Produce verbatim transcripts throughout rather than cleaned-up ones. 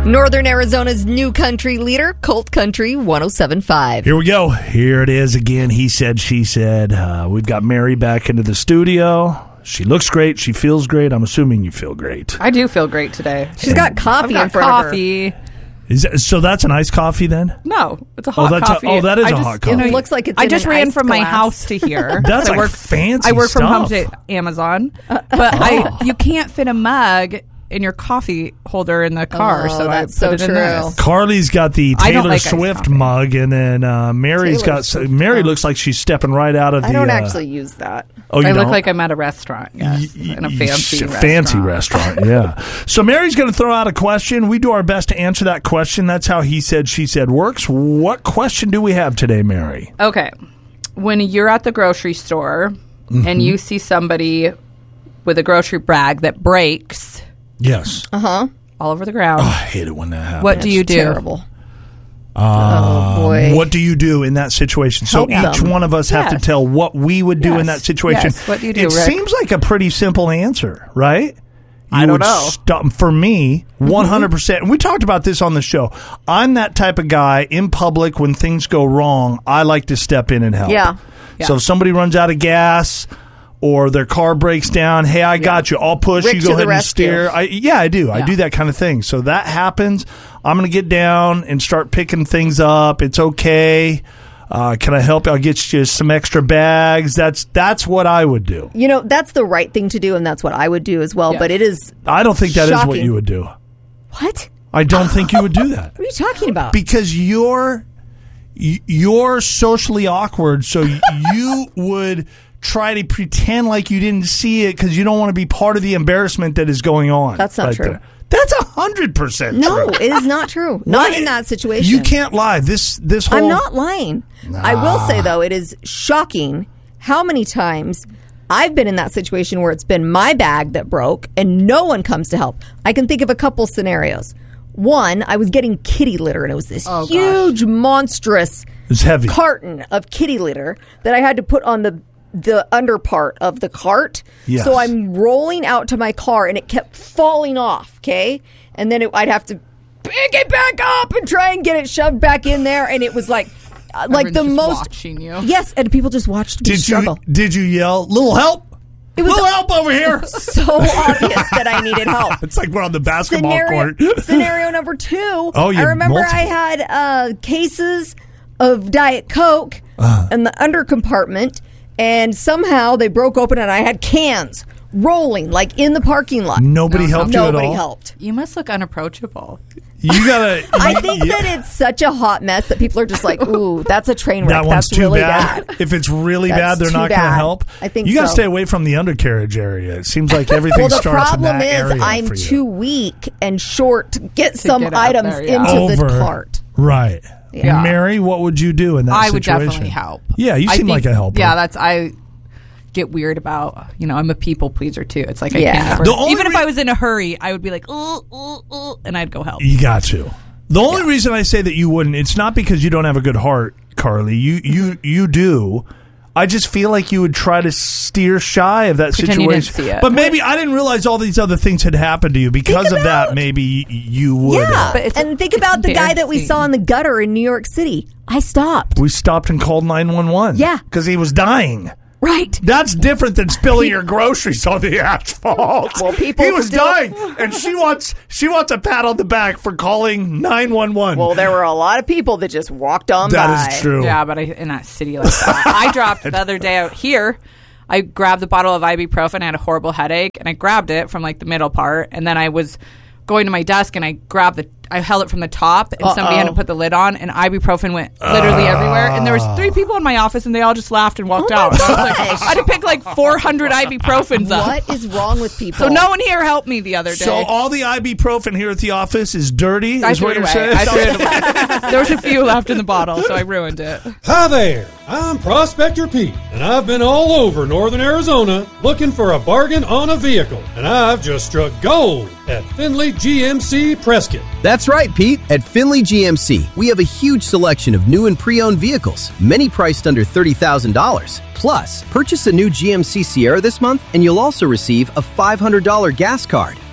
Northern Arizona's new country leader, Colt Country one oh seven point five. Here we go. Here it is again. He said, she said. Uh, we've got Mary back into the studio. She looks great. She feels great. I'm assuming you feel great. I do feel great today. She's got coffee got in front coffee. of her. Is that, so that's an iced coffee then? No, it's a hot oh, that's coffee. A, oh, that is I a just, hot coffee. It looks like it's I in just an ran iced from my glass. house to here. That's I like work, fancy I work from home stuff. to Amazon, but I you can't fit a mug in your coffee holder in the car, Oh, so that's I put so it in true. this. Carly's got the I don't Taylor like iced Swift coffee. mug, and then uh, Mary's Taylor got. Swift Mary mug. looks like she's stepping right out of the. I don't uh, actually use that. Oh, you I look don't? like I'm at a restaurant, yes, Y- in a y- fancy sh- restaurant. fancy restaurant, yeah. So Mary's going to throw out a question. We do our best to answer that question. That's how he said, she said works. What question do we have today, Mary? Okay, when you're at the grocery store Mm-hmm. and you see somebody with a grocery bag that breaks Yes. Uh huh. all over the ground, Oh, I hate it when that happens. what do you do? Terrible. Um, Oh, boy. What do you do in that situation? So Help each them. one of us have to Yes. tell what we would do in Yes. that situation. Yes. What do you do, It Rick? seems like a pretty simple answer, right? I You don't would know. Stop, for me, one hundred percent. And we talked about this on the show. I'm that type of guy in public when things go wrong. I like to step in and help. Yeah. Yeah. So if somebody runs out of gas or their car breaks down, hey, I got you. I'll push. Rick you to go the ahead and rescue. steer. I, yeah, I do. I Yeah. do that kind of thing. So that happens. I'm going to get down and start picking things up. It's okay. Uh, can I help? I'll get you some extra bags. That's that's what I would do. You know, that's the right thing to do, and that's what I would do as well. Yes. But it is. I don't think that is what Shocking. you would do. What? I don't think you would do that. What are you talking about? Because you're y- you're socially awkward, so y- you would try to pretend like you didn't see it because you don't want to be part of the embarrassment that is going on. That's not right true. there. That's a hundred percent No, true. it is not true. Not Why- in that situation. You can't lie. This this whole I'm not lying. I will say, though, it is shocking how many times I've been in that situation where it's been my bag that broke and no one comes to help. I can think of a couple scenarios. One, I was getting kitty litter, and it was this Oh, huge, monstrous It's heavy. carton of kitty litter that I had to put on the the under part of the cart. Yes. So I'm rolling out to my car, and it kept falling off, okay? And then it, I'd have to pick it back up and try and get it shoved back in there, and it was like uh, like the Everyone's just most watching you. Yes, and people just watched me Did struggle. you did you yell, "Little help"? It was Little help over here. so obvious that I needed help. It's like we're on the basketball Scenario, court. scenario number two. Oh, you I remember multiple. I had uh, cases of Diet Coke Uh-huh. in the under compartment, and somehow they broke open, and I had cans rolling like in the parking lot. Nobody No, helped you at Nobody all. helped. You must look unapproachable. You gotta. I think you- that it's such a hot mess that people are just like, "Ooh, that's a train wreck. That one's That's too really bad. bad." If it's really That's bad, they're too not going to bad. help. I think you got to so. stay away from the undercarriage area. It seems like everything Well, the starts in problem that is area I'm for you. too weak and short to get some get out items there, yeah. into Over. the cart. Right. Yeah. Mary, what would you do in that I situation? would definitely help. Yeah, you I seem think- like a helper. Yeah, that's I get weird about. You know, I'm a people pleaser too. It's like I Yeah. can't ever. The only Even if re- I was in a hurry, I would be like, ooh, ooh, ooh, and I'd go help. You got to. The only reason I say that you wouldn't, it's not because you don't have a good heart, Carly. You you you do. I just feel like you would try to steer shy of that Pretend you situation. didn't see it. But maybe I didn't realize all these other things had happened to you because Think of that. about- Maybe y- you would. Yeah, uh, But it's- and think it's about the guy that we embarrassing. saw in the gutter in New York City. I stopped. we stopped and called nine one one. Yeah. because he was dying. Right. That's different than spilling your groceries on the asphalt. Well, people he was still- dying, and she wants she wants a pat on the back for calling nine one one. Well, there were a lot of people that just walked on by. That is true. Yeah, but I, in that city like that, I dropped the other day out here. I grabbed the bottle of ibuprofen. I had a horrible headache, and I grabbed it from like the middle part, and then I was going to my desk, and I grabbed the. I held it from the top, and somebody had to put the lid on, and ibuprofen went literally everywhere. And there was three people in my office, and they all just laughed and walked Oh my out. And I, was like, gosh. I had to pick like four hundred ibuprofens up. What is wrong with people? So no one here helped me the other day. So all the ibuprofen here at the office is dirty. I is threw what it you're away. saying? I threw it away. There was a few left in the bottle, so I ruined it. Hi there, I'm Prospector Pete, and I've been all over northern Arizona looking for a bargain on a vehicle, and I've just struck gold at Finley G M C Prescott. That's right, Pete. At Finley G M C, we have a huge selection of new and pre-owned vehicles, many priced under thirty thousand dollars. Plus, purchase a new G M C Sierra this month, and you'll also receive a five hundred dollars gas card.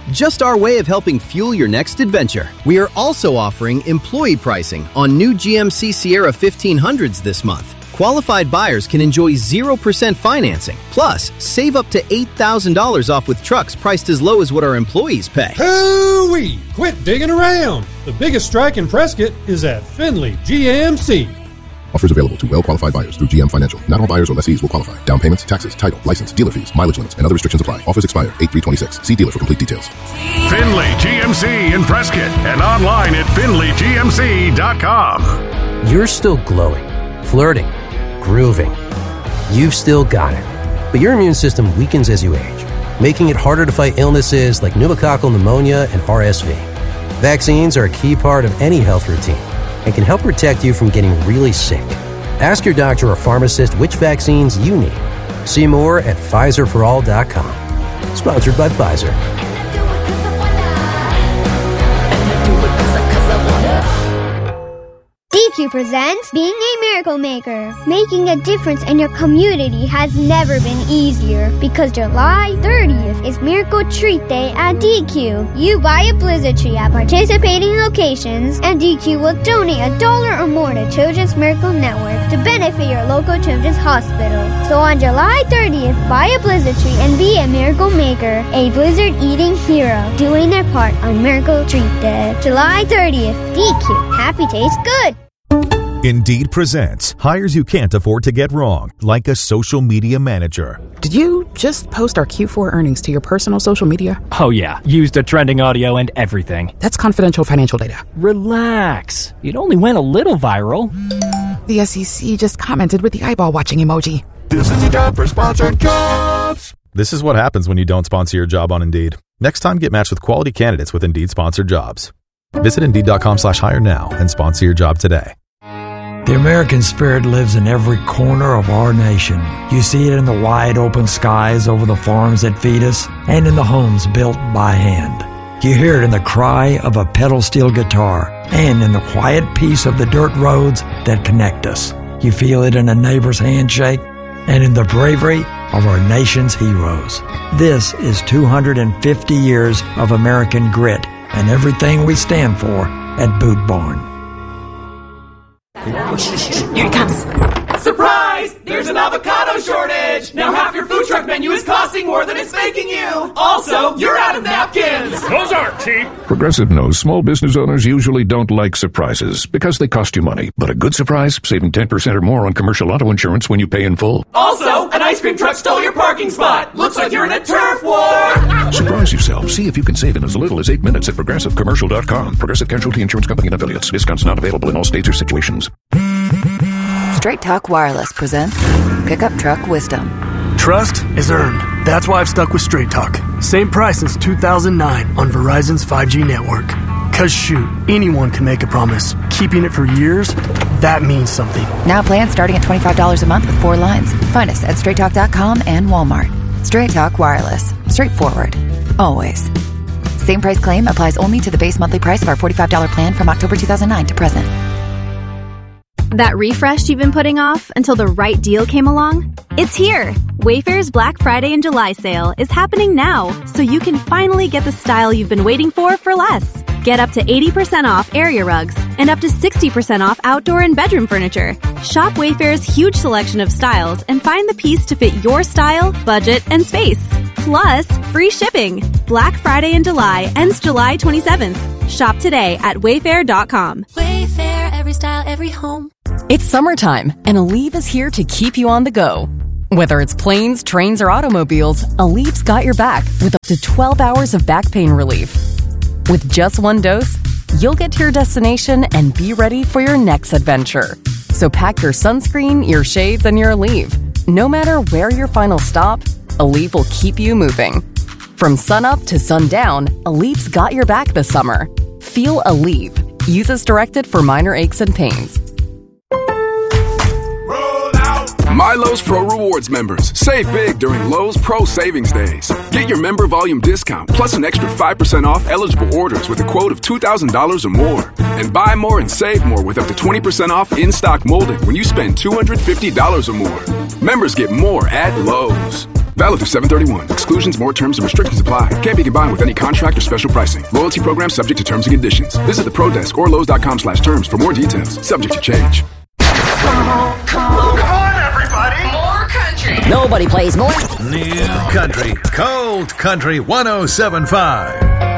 Just our way of helping fuel your next adventure. We are also offering employee pricing on new G M C Sierra fifteen hundreds this month. Qualified buyers can enjoy zero percent financing. Plus, save up to eight thousand dollars off with trucks priced as low as what our employees pay. Hoo-wee! Quit digging around. The biggest strike in Prescott is at Finley G M C. Offers available to well-qualified buyers through G M Financial. Not all buyers or lessees will qualify. Down payments, taxes, title, license, dealer fees, mileage limits, and other restrictions apply. Offers expire eight three twenty-six. See dealer for complete details. Finley G M C in Prescott and online at finley g m c dot com. You're still glowing, flirting, grooving. You've still got it. But your immune system weakens as you age, making it harder to fight illnesses like pneumococcal pneumonia and R S V. Vaccines are a key part of any health routine and can help protect you from getting really sick. Ask your doctor or pharmacist which vaccines you need. See more at Pfizer for all dot com. Sponsored by Pfizer. D Q presents Being a Miracle Maker. Making a difference in your community has never been easier because July thirtieth is Miracle Treat Day at D Q. You buy a Blizzard tree at participating locations and D Q will donate a dollar or more to Children's Miracle Network to benefit your local children's hospital. So on July thirtieth, buy a Blizzard tree and be a Miracle Maker, a Blizzard eating hero, doing their part on Miracle Treat Day. July thirtieth, D Q. Happy tastes good. Indeed presents hires you can't afford to get wrong, like a social media manager. Did you just post our Q four earnings to your personal social media? Oh yeah, used a trending audio and everything. That's confidential financial data. Relax. It only went a little viral. The S E C just commented with the eyeball watching emoji. This is the job for sponsored jobs. This is what happens when you don't sponsor your job on Indeed. Next time, get matched with quality candidates with Indeed sponsored jobs. Visit Indeed.com slash hire now and sponsor your job today. The American spirit lives in every corner of our nation. You see it in the wide open skies over the farms that feed us and in the homes built by hand. You hear it in the cry of a pedal steel guitar and in the quiet peace of the dirt roads that connect us. You feel it in a neighbor's handshake and in the bravery of our nation's heroes. This is two hundred fifty years of American grit and everything we stand for at Boot Barn. Here it comes. Surprise! There's an avocado shortage! Now half your food truck menu is costing more than it's making you! Also, you're out of napkins! Those aren't cheap! Progressive knows small business owners usually don't like surprises because they cost you money. But a good surprise, saving ten percent or more on commercial auto insurance when you pay in full. Also, an ice cream truck stole your parking spot! Looks like you're in a turf war! Surprise yourself. See if you can save in as little as eight minutes at progressive commercial dot com. Progressive Casualty Insurance Company and Affiliates. Discounts not available in all states or situations. Straight Talk Wireless presents Pickup Truck Wisdom. Trust is earned. That's why I've stuck with Straight Talk. Same price since two thousand nine on Verizon's five G network. Cause shoot, anyone can make a promise. Keeping it for years, that means something. Now plans starting at twenty-five dollars a month with four lines. Find us at straight talk dot com and Walmart. Straight Talk Wireless. Straightforward. Always. Same price claim applies only to the base monthly price of our forty-five dollars plan from October two thousand nine to present. That refresh you've been putting off until the right deal came along? It's here! Wayfair's Black Friday and July sale is happening now, so you can finally get the style you've been waiting for for less. Get up to eighty percent off area rugs and up to sixty percent off outdoor and bedroom furniture. Shop Wayfair's huge selection of styles and find the piece to fit your style, budget, and space. Plus, free shipping. Black Friday in July ends July twenty-seventh. Shop today at wayfair dot com. Wayfair, every style, every home. It's summertime, and Aleve is here to keep you on the go. Whether it's planes, trains, or automobiles, Aleve's got your back with up to twelve hours of back pain relief. With just one dose, you'll get to your destination and be ready for your next adventure. So pack your sunscreen, your shades, and your Aleve. No matter where your final stop, Aleve will keep you moving. From sunup to sundown, Aleve's got your back this summer. Feel Aleve. Use as directed for minor aches and pains. My Lowe's Pro Rewards members, save big during Lowe's Pro Savings Days. Get your member volume discount plus an extra five percent off eligible orders with a quote of two thousand dollars or more. And buy more and save more with up to twenty percent off in-stock molding when you spend two hundred fifty dollars or more. Members get more at Lowe's. Valid through seven thirty-one. Exclusions, more terms, and restrictions apply. Can't be combined with any contract or special pricing. Loyalty program subject to terms and conditions. Visit the Pro Desk or Lowe's.com slash terms for more details. Subject to change. Come on, come on, come on, everybody! More country! Nobody plays more. New country, cold country one oh seven point five.